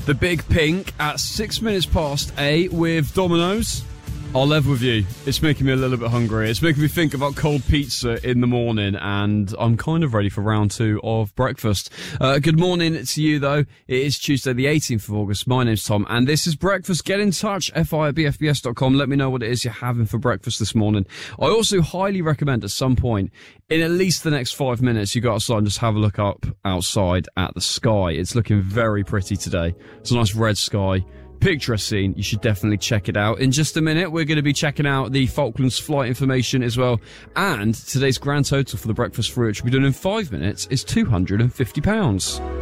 The Big Pink at 6 minutes past 8 with Domino's. I'll level with you. It's making me a little bit hungry. It's making me think about cold pizza in the morning, and I'm kind of ready for round 2 of breakfast. Good morning to you, though. It is Tuesday, the 18th of August. My name's Tom, and this is Breakfast. Get in touch, fi@bfbs.com. Let me know what it is you're having for breakfast this morning. I also highly recommend at some point, in at least the next 5 minutes, you go outside and just have a look up outside at the sky. It's looking very pretty today. It's a nice red sky. Picturesque scene. You should definitely check it out. In just a minute, we're going to be checking out the Falklands flight information as well. And today's grand total for the breakfast fruit, which we'll be doing in 5 minutes, is £250.